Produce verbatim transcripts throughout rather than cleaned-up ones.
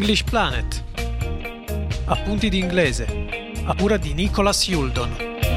English Planet. Appunti di inglese, a cura di Nicholas Yuldon.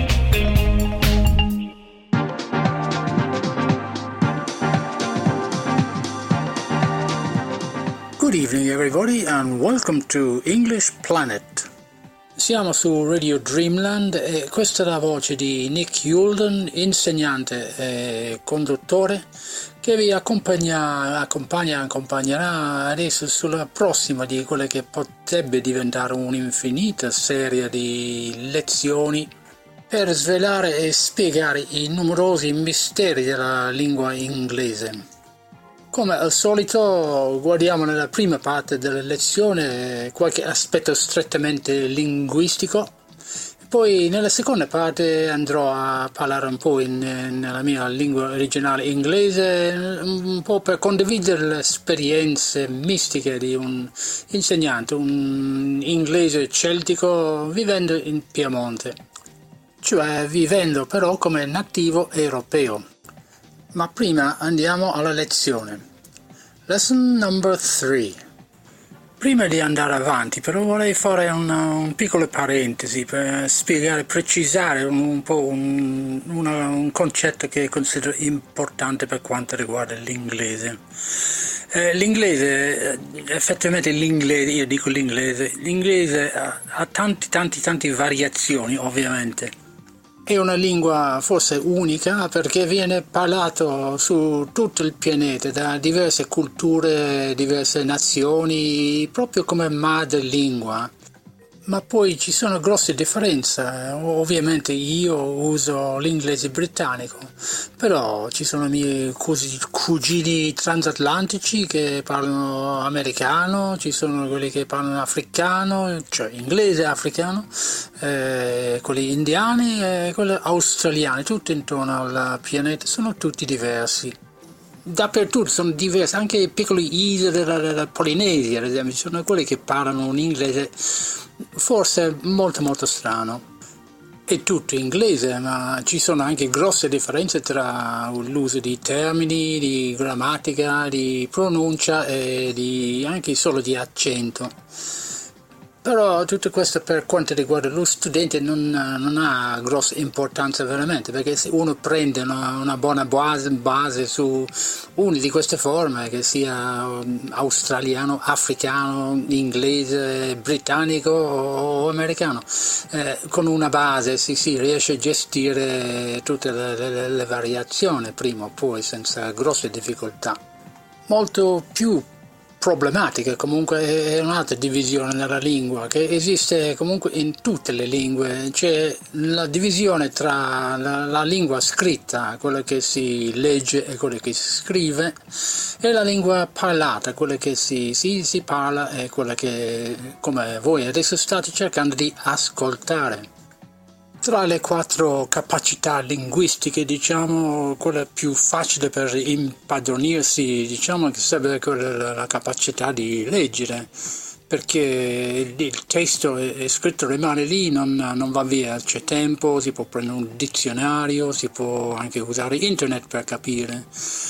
Good evening everybody and welcome to English Planet. Siamo su Radio Dreamland e questa è la voce di Nick Yuldon, insegnante e conduttore, che vi accompagna, accompagna, accompagnerà adesso sulla prossima di quelle che potrebbe diventare un'infinita serie di lezioni per svelare e spiegare i numerosi misteri della lingua inglese. Come al solito guardiamo nella prima parte della lezione qualche aspetto strettamente linguistico, poi nella seconda parte andrò a parlare un po' in, nella mia lingua originale inglese, un po' per condividere le esperienze mistiche di un insegnante, un inglese celtico vivendo in Piemonte, cioè vivendo però come nativo europeo. Ma prima andiamo alla lezione. Lesson number three. Prima di andare avanti, però vorrei fare una, un piccolo parentesi per spiegare, precisare un, un po' un, una, un concetto che considero importante per quanto riguarda l'inglese. Eh, l'inglese, effettivamente l'inglese, io dico l'inglese, l'inglese ha, ha tanti, tanti, tanti variazioni ovviamente. È una lingua forse unica perché viene parlato su tutto il pianeta da diverse culture, diverse nazioni, proprio come madrelingua. Ma poi ci sono grosse differenze. Ovviamente io uso l'inglese britannico, però ci sono i miei cugini transatlantici che parlano americano, ci sono quelli che parlano africano, cioè inglese africano, eh, quelli indiani e quelli australiani, tutti intorno al pianeta, sono tutti diversi. Dappertutto sono diversi, anche i piccoli isole della, della Polinesia, ad esempio, ci sono quelli che parlano un inglese forse molto molto strano. È tutto inglese, ma ci sono anche grosse differenze tra l'uso di termini, di grammatica, di pronuncia e di, anche solo di accento. Però tutto questo per quanto riguarda lo studente non, non ha grossa importanza veramente, perché se uno prende una, una buona base, base su una di queste forme, che sia australiano, africano, inglese, britannico o americano, eh, con una base si, si riesce a gestire tutte le, le, le variazioni prima o poi senza grosse difficoltà. Molto più problematica comunque è un'altra divisione nella lingua che esiste comunque in tutte le lingue. C'è la divisione tra la, la lingua scritta, quella che si legge e quella che si scrive, e la lingua parlata, quella che si, si, si parla e quella che, come voi adesso state cercando di ascoltare. Tra le quattro capacità linguistiche, diciamo, quella più facile per impadronirsi, diciamo che sarebbe quella la capacità di leggere, perché il testo è scritto, rimane lì, non, non va via, c'è tempo, si può prendere un dizionario, si può anche usare internet per capire.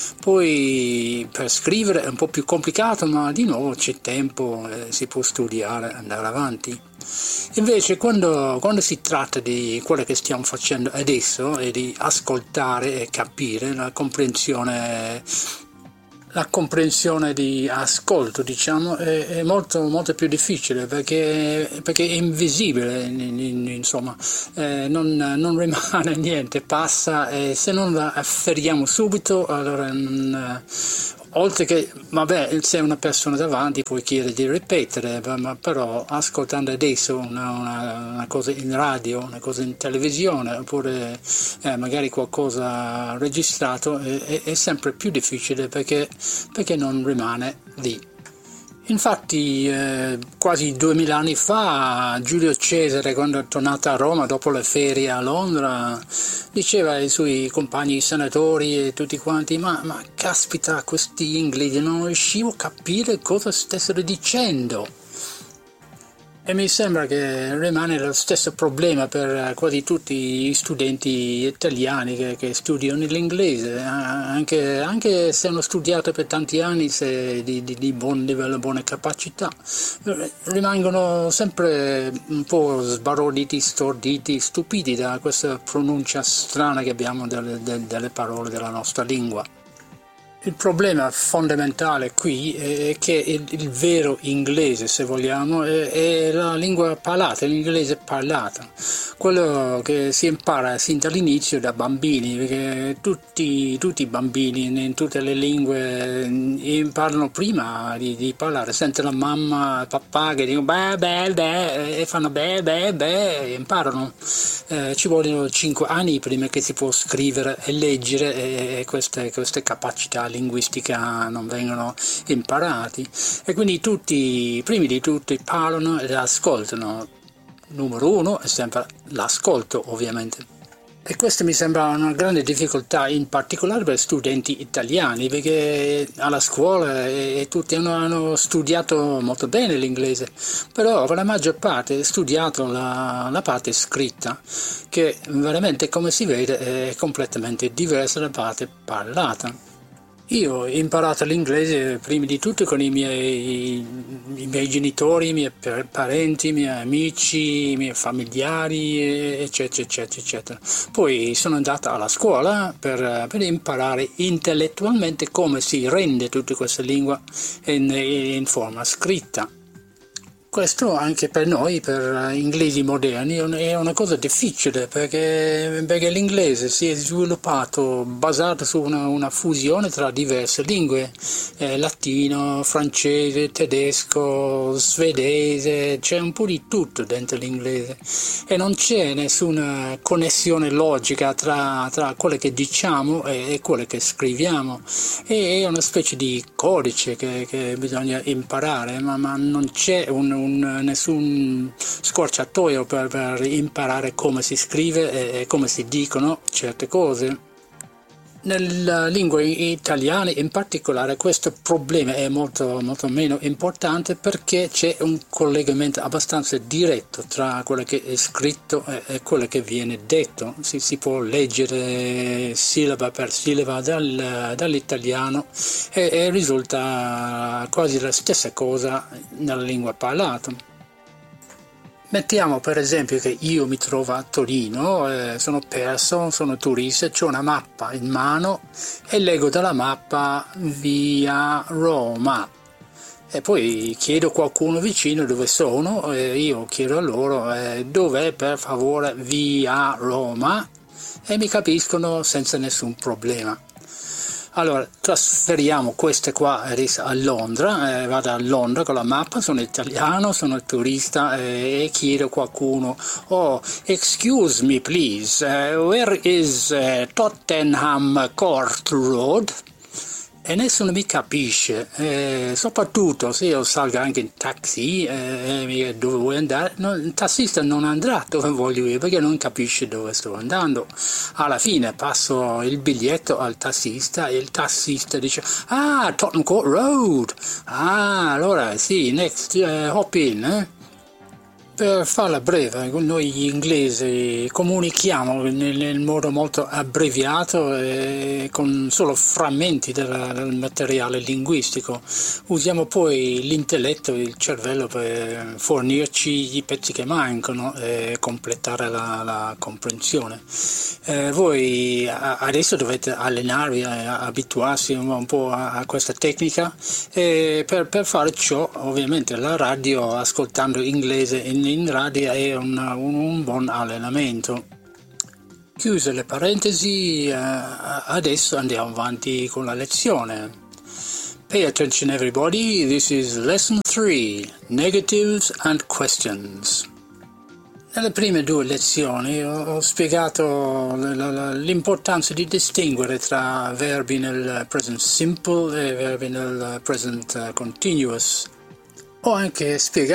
Poi per scrivere è un po' più complicato, ma di nuovo c'è tempo, eh, si può studiare, andare avanti. Invece quando, quando si tratta di quello che stiamo facendo adesso e di ascoltare e capire, la comprensione la comprensione di ascolto, diciamo, è, è molto molto più difficile perché, perché è invisibile, insomma, eh, non, non rimane niente, passa, e se non la afferriamo subito allora non, oltre che, vabbè, se una persona davanti puoi chiedere di ripetere, ma però ascoltando adesso una, una, una cosa in radio, una cosa in televisione, oppure eh, magari qualcosa registrato, è, è sempre più difficile perché, perché non rimane lì. Infatti eh, quasi duemila anni fa Giulio Cesare, quando è tornato a Roma dopo le ferie a Londra, diceva ai suoi compagni senatori e tutti quanti: ma, ma caspita, questi inglesi non riuscivo a capire cosa stessero dicendo. E mi sembra che rimane lo stesso problema per quasi tutti gli studenti italiani che, che studiano l'inglese, anche, anche se hanno studiato per tanti anni, se di, di, di buon livello, buone capacità, rimangono sempre un po' sbalorditi, storditi, stupiti da questa pronuncia strana che abbiamo delle, delle parole della nostra lingua. Il problema fondamentale qui è che il, il vero inglese, se vogliamo, è, è la lingua parlata, l'inglese parlata, quello che si impara sin dall'inizio da bambini, perché tutti, tutti i bambini in tutte le lingue imparano prima di, di parlare, sentono la mamma, il papà che dicono beh, beh, beh, e fanno beh, beh, beh, e imparano. Eh, ci vogliono cinque anni prima che si può scrivere e leggere e queste, queste capacità linguistica non vengono imparati, e quindi tutti, prima di tutto, parlano ed ascoltano. Numero uno è sempre l'ascolto, ovviamente. E questa mi sembra una grande difficoltà, in particolare per studenti italiani, perché alla scuola e, e tutti hanno, hanno studiato molto bene l'inglese, però per la maggior parte ha studiato la, la parte scritta, che veramente, come si vede, è completamente diversa dalla parte parlata. Io ho imparato l'inglese prima di tutto con i miei, i miei genitori, i miei parenti, i miei amici, i miei familiari, eccetera, eccetera, eccetera. Poi sono andato alla scuola per, per imparare intellettualmente come si rende tutta questa lingua in, in forma scritta. Questo anche per noi, per inglesi moderni, è una cosa difficile, perché, perché l'inglese si è sviluppato basato su una, una fusione tra diverse lingue, eh, latino, francese, tedesco, svedese, c'è un po' di tutto dentro l'inglese e non c'è nessuna connessione logica tra, tra quello che diciamo e, e quello che scriviamo. E è una specie di codice che, che bisogna imparare, ma, ma non c'è un Un, nessun scorciatoio per, per imparare come si scrive e, e come si dicono certe cose. Nella lingua italiana in particolare questo problema è molto, molto meno importante, perché c'è un collegamento abbastanza diretto tra quello che è scritto e, e quello che viene detto. Si, si può leggere sillaba per sillaba dal, dall'italiano e, e risulta quasi la stessa cosa nella lingua parlata. Mettiamo per esempio che io mi trovo a Torino, eh, sono perso, sono turista, ho una mappa in mano e leggo dalla mappa via Roma. E poi chiedo a qualcuno vicino dove sono, e io chiedo a loro eh, dov'è per favore via Roma, e mi capiscono senza nessun problema. Allora, trasferiamo queste qua adesso a Londra, eh, vado a Londra con la mappa, sono italiano, sono turista eh, e chiedo a qualcuno, oh, excuse me please, uh, where is uh, Tottenham Court Road? E nessuno mi capisce, eh, soprattutto se io salgo anche in taxi eh, dove vuoi andare, no, il tassista non andrà dove voglio io, perché non capisce dove sto andando. Alla fine passo il biglietto al tassista e il tassista dice ah, Tottenham Court Road, ah, allora sì, next, uh, hop in, eh. Per farla breve, noi inglesi comunichiamo nel, nel modo molto abbreviato e con solo frammenti del, del materiale linguistico. Usiamo poi l'intelletto, il cervello, per fornirci i pezzi che mancano e completare la, la comprensione. Eh, voi adesso dovete allenarvi, abituarsi un, un po' a, a questa tecnica, e per, per fare ciò ovviamente la radio, ascoltando inglese in in radio, è un, un, un buon allenamento. Chiuse le parentesi, eh, adesso andiamo avanti con la lezione. Pay attention everybody, this is lesson three, negatives and questions. Nelle prime due lezioni ho spiegato l'importanza di distinguere tra verbi nel present simple e verbi nel present continuous. Ho anche spiegato